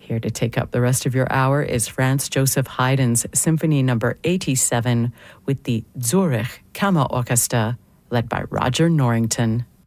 Here to take up the rest of your hour is Franz Joseph Haydn's Symphony No. 87 with the Zurich Kammerorchester, led by Roger Norrington.